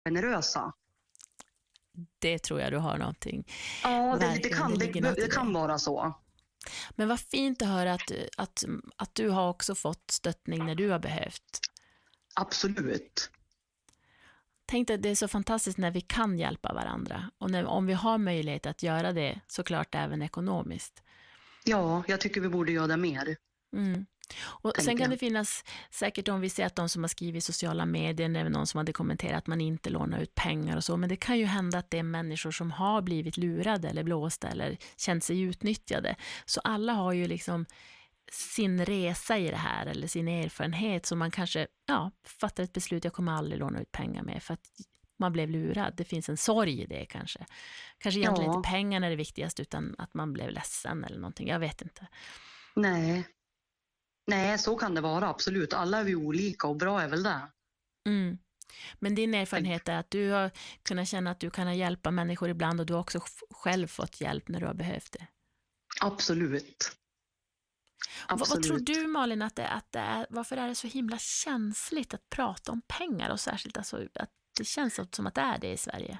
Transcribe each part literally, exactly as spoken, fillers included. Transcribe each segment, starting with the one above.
generösa. Det tror jag du har någonting. Ja, det, det, kan, det, det, det kan vara så. Men vad fint att höra att, att, att du har också fått stöttning när du har behövt. Absolut. Tänk att det är så fantastiskt när vi kan hjälpa varandra. Och när, om vi har möjlighet att göra det, såklart även ekonomiskt. Ja, jag tycker vi borde göra det mer. Mm. Och sen kan det finnas, säkert om vi ser att de som har skrivit i sociala medier, eller någon som hade kommenterat att man inte lånar ut pengar och så, men det kan ju hända att det är människor som har blivit lurade eller blåsta eller känt sig utnyttjade. Så alla har ju liksom sin resa i det här eller sin erfarenhet, så man kanske ja, fattar ett beslut, jag kommer aldrig låna ut pengar med för att man blev lurad. Det finns en sorg i det kanske. Kanske egentligen ja. inte pengarna är det viktigaste utan att man blev ledsen eller någonting, jag vet inte. Nej. Nej, så kan det vara, absolut. Alla är vi olika och bra är väl det. Mm. Men din erfarenhet är att du har kunnat känna att du kan hjälpa människor ibland och du har också själv fått hjälp när du har behövt det. Absolut. Absolut. Vad, vad tror du, Malin, att det, att det är, varför är det så himla känsligt att prata om pengar och särskilt alltså, att det känns som att det är det i Sverige?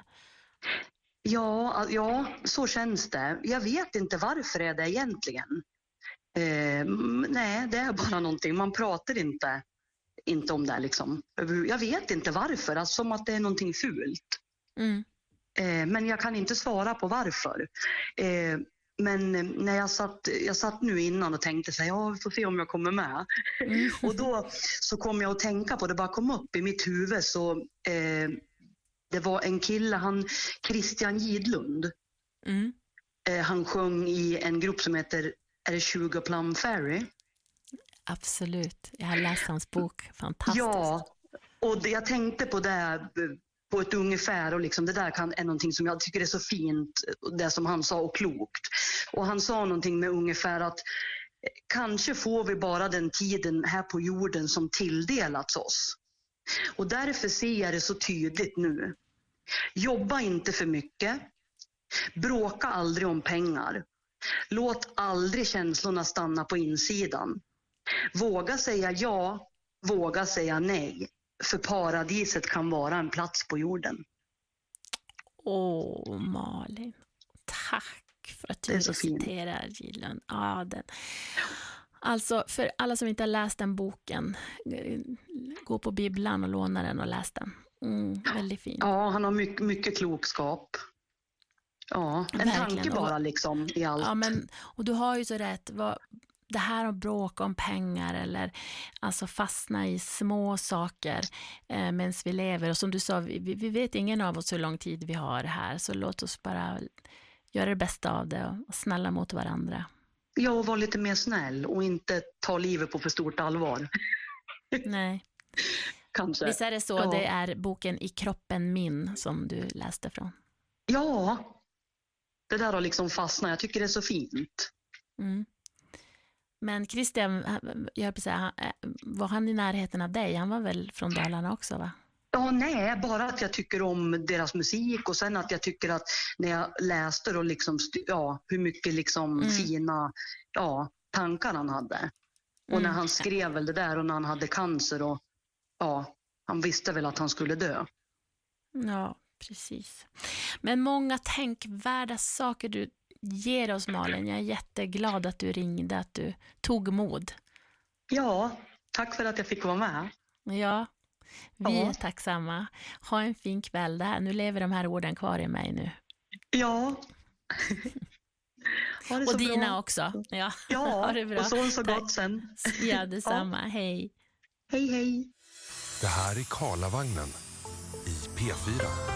Ja, ja, så känns det. Jag vet inte varför är det egentligen. Eh, nej, det är bara någonting. Man pratar inte, inte om det liksom. Jag vet inte varför, alltså, som att det är någonting fult. Mm. Eh, men jag kan inte svara på varför. Eh, men när jag satt, jag satt nu innan och tänkte så här, ja, vi får se om jag kommer med. Mm. Och då så kom jag att tänka på det, bara kom upp i mitt huvud så eh, det var en kille, han Christian Gidlund. Mm. Eh, han sjöng i en grupp som heter Är det Sugar Plum Fairy? Absolut. Jag har läst hans bok. Fantastiskt. Ja, och det, jag tänkte på det på ett ungefär och liksom det där kan, är någonting som jag tycker är så fint, det som han sa och klokt. Och han sa någonting med ungefär att kanske får vi bara den tiden här på jorden som tilldelats oss. Och därför ser jag det så tydligt nu. Jobba inte för mycket. Bråka aldrig om pengar. Låt aldrig känslorna stanna på insidan. Våga säga ja, våga säga nej. För paradiset kan vara en plats på jorden. Åh, Malin. Tack för att du citerar Gidlund. Ja, den. Alltså, för alla som inte har läst den boken, gå på bibblan och låna den och läs den. Mm, väldigt fin. Ja, han har mycket, mycket klokskap. Ja, en verkligen. Tanke bara liksom i allt. Ja, men, och du har ju så rätt. Vad, det här att bråka om pengar eller alltså fastna i små saker eh, medan vi lever. Och som du sa, vi, vi vet ingen av oss hur lång tid vi har här. Så låt oss bara göra det bästa av det och snälla mot varandra. Ja, och vara lite mer snäll och inte ta livet på för stort allvar. Nej. Kanske. Visst är det så, ja. Det är boken I kroppen min som du läste från. Ja, det där har liksom fastnat. Jag tycker det är så fint. Mm. Men Christian, jag vill säga, var han i närheten av dig? Han var väl från Dalarna också, va? Ja, nej, bara att jag tycker om deras musik och sen att jag tycker att när jag läste och liksom, ja, hur mycket liksom mm. fina ja, tankar han hade. Och mm. när han skrev väl det där och när han hade cancer och ja, han visste väl att han skulle dö. Ja, precis. Men många tänkvärda saker du ger oss, Malin. Jag är jätteglad att du ringde, att du tog mod. Ja, tack för att jag fick vara med. Ja, vi ja. är tacksamma. Ha en fin kväll där. Nu lever de här orden kvar i mig nu. Ja. Och så dina bra. Också. Ja, ja ha det bra. Och så så gott sen. Ja, detsamma. Ja. Hej. Hej, hej. Det här är Karlavagnen i P fyra.